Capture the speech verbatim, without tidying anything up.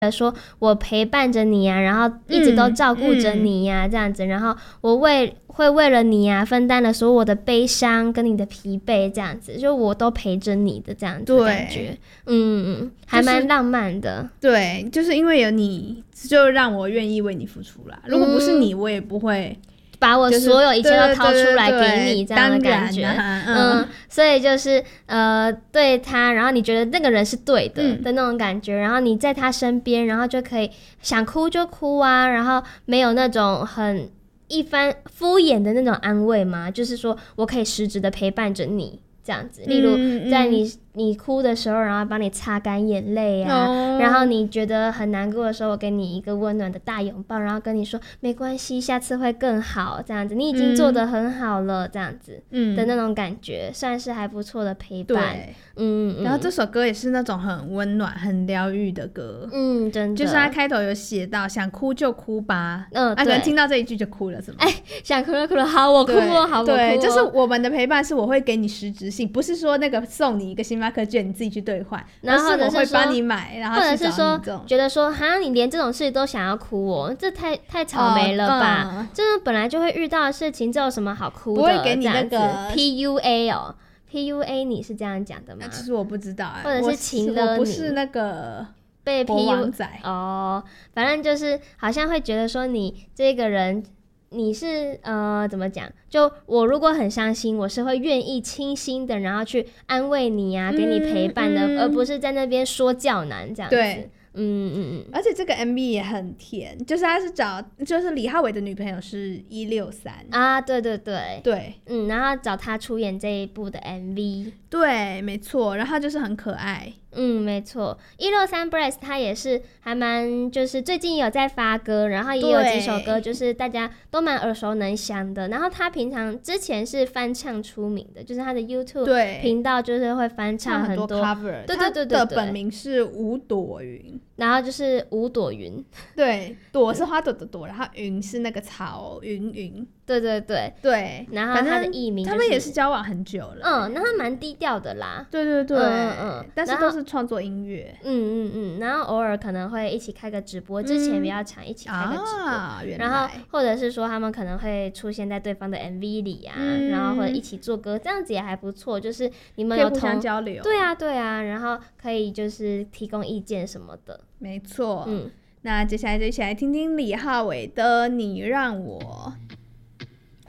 说我陪伴着你啊，然后一直都照顾着你呀、啊嗯，这样子，然后我为会为了你啊分担了所有我的悲伤跟你的疲惫，这样子，就我都陪着你的这样子的感觉，嗯嗯，还蛮浪漫的、 就是。对，就是因为有你，就让我愿意为你付出啦。如果不是你，我也不会。 把我所有一切都掏出来给你，这样的感觉， 啊、 嗯, 嗯，所以就是呃，对他，然后你觉得那个人是对的、嗯、的那种感觉，然后你在他身边，然后就可以想哭就哭啊，然后没有那种很一番敷衍的那种安慰嘛，就是说我可以实质的陪伴着你这样子，例如在你、嗯、你哭的时候，然后帮你擦干眼泪啊、哦，然后你觉得很难过的时候，我给你一个温暖的大拥抱，然后跟你说没关系，下次会更好，这样子，你已经做得很好了，这样子、嗯、的那种感觉，算是还不错的陪伴。 对，嗯嗯。然后这首歌也是那种很温暖、很疗愈的歌， 嗯，真的。 就是他开头有写到想哭就哭吧，嗯，啊，可能听到这一句就哭了，是吗？ 哎，想哭就哭了，好，我哭了，好，我哭了。 对，就是我们的陪伴是我会给你实质性，不是说那个送你一个星巴克券，你自己去兑换， 然后我会帮你买，然后或者是说觉得说哈你连这种事都想要哭哦，这太太草莓了吧、哦嗯、这本来就会遇到的事情，这有什么好哭的？ 不会给你那个 P U A 哦 P U A 你是这样讲的吗？ 其实我不知道、欸、 或者是情勒你， 我不是那个被 P U 仔哦，反正就是好像会觉得说你这个人你是呃怎么讲？就我如果很伤心，我是会愿意倾心的，然后去安慰你啊，给你陪伴的，嗯嗯、而不是在那边说教男这样子。 对， 嗯嗯嗯。 而且这个 M V 也很甜，就是他是找，就是李浩伟的女朋友是一六三啊，对对对对， 嗯，然后找他出演这一部的 M V， 对，没错，然后就是很可爱。 嗯，没错，一六三 Breast 他也是还蛮，就是最近有在发歌，然后也有几首歌就是大家都蛮耳熟能详的。然后他平常之前是翻唱出名的，就是他的 YouTube 频道就是会翻唱很多， 多 cover， 对对对对对， 他的本名是吴朵云， 然后就是吴朵云， 对，朵是花朵的朵，然后云是那个草云云， 对对对对， 然后他的艺名、就是、 他们也是交往很久了， 嗯，那他蛮低调的啦， 对对对， 嗯嗯， 但是都是创作音乐， 嗯嗯嗯，然后偶尔可能会一起开个直播，之前比较常一起开个直播、 啊、 然后或者是说他们可能会出现在对方的 M V 里啊、嗯，然后或者一起做歌，这样子也还不错，就是你们有互相交流， 对啊对啊，然后可以就是提供意见什么的， 没错， 嗯， 那接下来就一起来听听李浩伟的《你让我》。